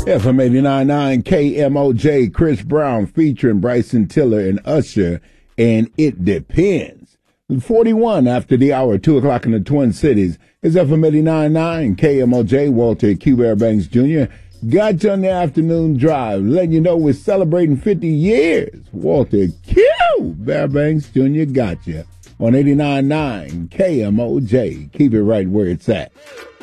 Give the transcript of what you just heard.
FM 89.9 KMOJ, Chris Brown featuring Bryson Tiller and Usher, and It Depends. 41 after the hour, 2 o'clock in the Twin Cities. It's FM 89.9 KMOJ, Walter Q. Fairbanks Jr. Got you on the afternoon drive, letting you know we're celebrating 50 years. Walter Q. Fairbanks Jr. got you on 89.9 KMOJ. Keep it right where it's at.